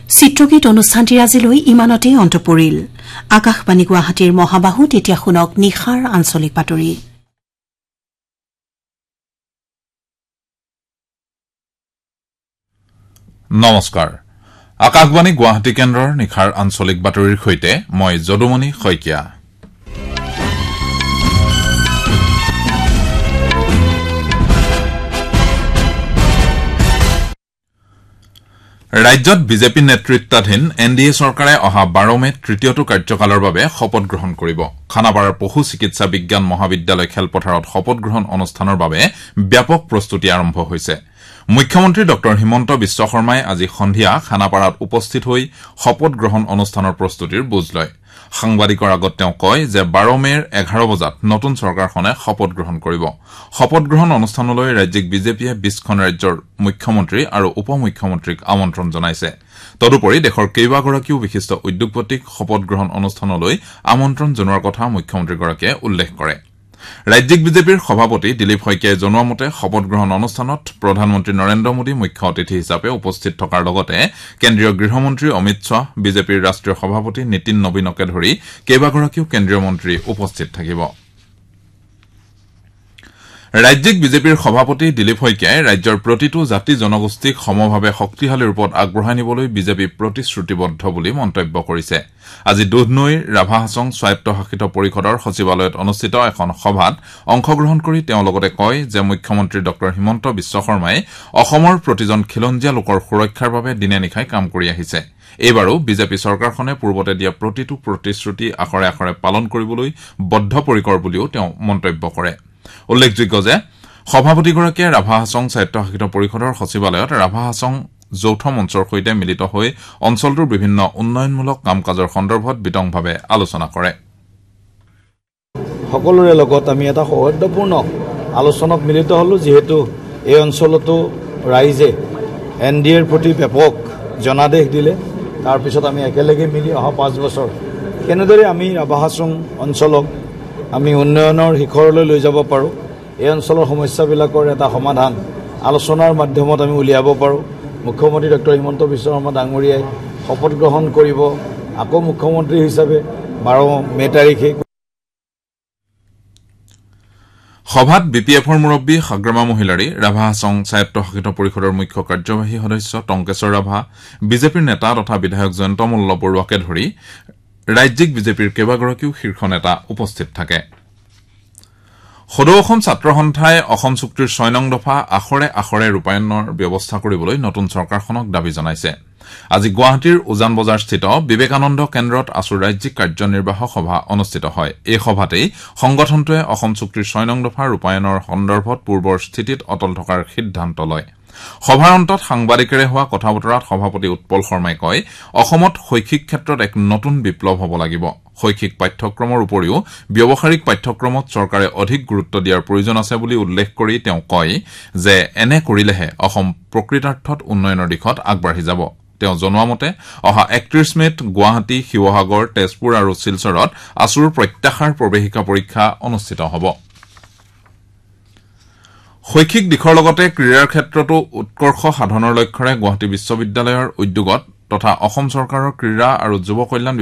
চিত্ৰগীত অনুষ্ঠানটিৰ আজিলৈ ইমানতেই অন্ত পৰিল। আকাশবাণী গুৱাহাটীৰ মহাবাহুত এতিয়া শুনক নিশাৰ আঞ্চলিক বাতৰি। নমস্কাৰ। আকাশবাণী গুৱাহাটী কেন্দ্ৰৰ নিশাৰ আঞ্চলিক বাতৰিৰ সৈতে মই যদুমণি শইকীয়া। ৰাজ্যত বিজেপি নেতৃত্বাধীন এনডিএ চৰকাৰে অহা 12 মেত তৃতীয়টো কাৰ্যকালৰ বাবে শপত গ্ৰহণ কৰিব। খানাপাৰাৰ পশু চিকিৎসা বিজ্ঞান মহাবিদ্যালয় খেলপথাৰত শপত গ্ৰহণ অনুষ্ঠানৰ বাবে ব্যাপক প্ৰস্তুতি আৰম্ভ হৈছে। মুখ্যমন্ত্ৰী ড হিমন্ত বিশ্ব শৰ্মাই আজি সন্ধিয়া খানাপাৰাত উপস্থিত হৈ শপত গ্ৰহণ অনুষ্ঠানৰ প্ৰস্তুতিৰ বুজ লয়। সাংবাদিকৰ আগত তেওঁ কয় যে 12 মেৰ 11 বজাত নতুন চৰকাৰখনে শপত গ্ৰহণ কৰিব। শপত গ্ৰহণ অনুষ্ঠানলৈ ৰাজ্যিক বিজেপিয়ে 20খন ৰাজ্যৰ মুখ্যমন্ত্ৰী আৰু উপ মুখ্যমন্ত্ৰীক আমন্ত্ৰণ জনাইছে। তদুপৰি দেশৰ কেইবাগৰাকীও বিশিষ্ট উদ্যোগপতিক শপত গ্ৰহণ অনুষ্ঠানলৈ আমন্ত্ৰণ জনোৱাৰ কথা মুখ্যমন্ত্ৰীগৰাকীয়ে উল্লেখ কৰে। ৰাজ্যিক বিজেপিৰ সভাপতি দিলীপ শইকীয়াই জনোৱা মতে শপত গ্ৰহণ অনুষ্ঠানত প্ৰধানমন্ত্ৰী নৰেন্দ্ৰ মোদী মুখ্য অতিথি হিচাপে উপস্থিত থকাৰ লগতে কেন্দ্ৰীয় গৃহমন্ত্ৰী অমিত শ্বাহ, বিজেপিৰ ৰাষ্ট্ৰীয় সভাপতি নীতিন নবীনকে ধৰি কেইবাগৰাকীও কেন্দ্ৰীয় মন্ত্ৰী উপস্থিত থাকিব। ৰাজ্যিক বিজেপিৰ সভাপতি দিলীপ শইকীয়াই ৰাজ্যৰ প্ৰতিটো জাতি জনগোষ্ঠীক সমভাৱে শক্তিশালী ৰূপত আগবঢ়াই নিবলৈ বিজেপি প্ৰতিশ্ৰুতিবদ্ধ বুলি মন্তব্য কৰিছে। আজি দুধনৈৰ ৰাভা হাছং স্বায়ত্তশাসিত পৰিষদৰ সচিবালয়ত অনুষ্ঠিত এখন সভাত অংশগ্ৰহণ কৰি তেওঁ লগতে কয় যে মুখ্যমন্ত্ৰী ড হিমন্ত বিশ্ব শৰ্মাই অসমৰ প্ৰতিজন খিলঞ্জীয়া লোকৰ সুৰক্ষাৰ বাবে দিনে নিশাই কাম কৰি আহিছে। এইবাৰো বিজেপি চৰকাৰখনে পূৰ্বতে দিয়া প্ৰতিটো প্ৰতিশ্ৰুতি আখৰে আখৰে পালন কৰিবলৈ বদ্ধপৰিকৰ বুলিও তেওঁ মন্তব্য কৰে। উল্লেখযোগ্য যে সভাপতিগৰাকীয়ে ৰাভা হাছং স্বায়ত্তশাসিত পৰিষদৰ সচিবালয়ত ৰাভা হাছং যৌথ মঞ্চৰ সৈতে মিলিত হৈ অঞ্চলটোৰ বিভিন্ন উন্নয়নমূলক কাম কাজৰ সন্দৰ্ভত বিতংভাৱে আলোচনা কৰে। সকলোৰে লগত আমি এটা সৌহাৰ্দ্যপূৰ্ণ আলোচনাত মিলিত হলো, যিহেতু এই অঞ্চলতো ৰাইজে এনডিএৰ প্ৰতি ব্যাপক জনাদেশ দিলে। তাৰপিছত আমি একেলগে মিলি অহা 5 বছৰ কেনেদৰে আমি ৰাভা হাছং অঞ্চলক আমি উন্নয়নৰ শিখৰলৈ লৈ যাব পাৰোঁ, এই অঞ্চলৰ সমস্যাবিলাকৰ এটা সমাধান আলোচনাৰ মাধ্যমত আমি উলিয়াব পাৰোঁ। মুখ্যমন্ত্ৰী ড হিমন্ত বিশ্ব শৰ্মা ডাঙৰীয়াই শপত গ্ৰহণ কৰিব আকৌ মুখ্যমন্ত্ৰী হিচাপে 12 মে তাৰিখে। সভাত বিপিএফৰ মুৰব্বী সাগ্ৰামা মহিলাৰী, ৰাভা হাছং স্বায়ত্তশাসিত পৰিষদৰ মুখ্য কাৰ্যবাহী সদস্য টংকেশ্বৰ ৰাভা, বিজেপিৰ নেতা তথা বিধায়ক জয়ন্ত মল্ল বৰুৱাকে ধৰি ৰাজ্যিক বিজেপিৰ কেইবাগৰাকীও শীৰ্ষ নেতা উপস্থিত থাকে। সদৌ অসম ছাত্ৰ সন্থাই অসম চুক্তিৰ 6 নং দফা আখৰে আখৰে ৰূপায়ণৰ ব্যৱস্থা কৰিবলৈ নতুন চৰকাৰখনক দাবী জনাইছে। আজি গুৱাহাটীৰ উজান বজাৰস্থিত বিবেকানন্দ কেন্দ্ৰত আছুৰ ৰাজ্যিক কাৰ্যনিৰ্বাহক সভা অনুষ্ঠিত হয়। এই সভাতেই সংগঠনটোৱে অসম চুক্তিৰ 6 নং দফা ৰূপায়ণৰ সন্দৰ্ভত পূৰ্বৰ স্থিতিত অটল থকাৰ সিদ্ধান্ত লয়। সভাৰ অন্তত সাংবাদিকেৰে হোৱা কথা বতৰাত সভাপতি উৎপল শৰ্মাই কয়, অসমত শৈক্ষিক ক্ষেত্ৰত এক নতুন বিপ্লৱ হ'ব লাগিব। শৈক্ষিক পাঠ্যক্ৰমৰ উপৰিও ব্যৱহাৰিক পাঠ্যক্ৰমত চৰকাৰে অধিক গুৰুত্ব দিয়াৰ প্ৰয়োজন আছে বুলি উল্লেখ কৰি তেওঁ কয় যে এনে কৰিলেহে অসম প্ৰকৃতাৰ্থত উন্নয়নৰ দিশত আগবাঢ়ি যাব। তেওঁ জনোৱা মতে অহা 31 মেত গুৱাহাটী, শিৱসাগৰ, তেজপুৰ আৰু শিলচৰত আছুৰ প্ৰত্যাশাৰ প্ৰৱেশিকা পৰীক্ষা অনুষ্ঠিত হ'ব। শৈক্ষিক দিশৰ লগতে ক্ৰীড়াৰ ক্ষেত্ৰতো উৎকৰ্ষ সাধনৰ লক্ষ্যৰে গুৱাহাটী বিশ্ববিদ্যালয়ৰ উদ্যোগত তথা অসম চৰকাৰৰ ক্ৰীড়া আৰু যুৱ কল্যাণ